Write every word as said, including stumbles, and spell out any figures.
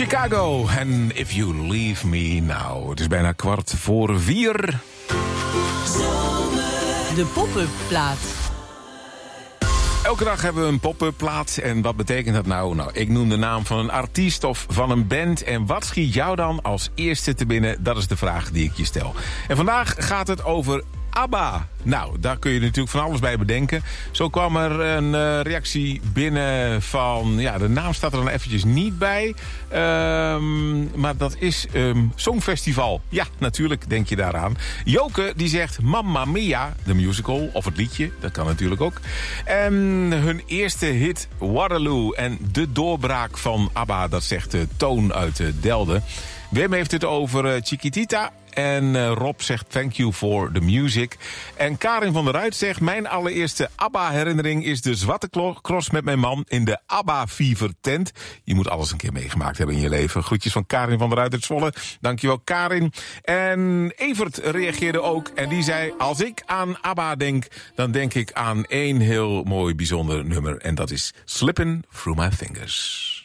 Chicago en If You Leave Me Now. Het is bijna kwart voor vier. De pop-up plaat. Elke dag hebben we een pop-up plaat. En wat betekent dat nou? Nou, ik noem de naam van een artiest of van een band. En wat schiet jou dan als eerste te binnen? Dat is de vraag die ik je stel. En vandaag gaat het over ABBA. Nou, daar kun je natuurlijk van alles bij bedenken. Zo kwam er een uh, reactie binnen van... Ja, de naam staat er dan eventjes niet bij. Um, maar dat is um, Songfestival. Ja, natuurlijk denk je daaraan. Joke, die zegt Mamma Mia, de musical. Of het liedje, dat kan natuurlijk ook. En hun eerste hit Waterloo. En de doorbraak van ABBA, dat zegt uh, Toon uit uh, Delden. Wim heeft het over uh, Chiquitita. En uh, Rob zegt thank you for the music. En Karin van der Ruit zegt... Mijn allereerste ABBA-herinnering is de Zwarte Cross met mijn man... in de ABBA-fever tent. Je moet alles een keer meegemaakt hebben in je leven. Groetjes van Karin van der Ruit uit Zwolle. Dankjewel, Karin. En Evert reageerde ook en die zei... Als ik aan ABBA denk, dan denk ik aan één heel mooi bijzonder nummer. En dat is Slippin' Through My Fingers.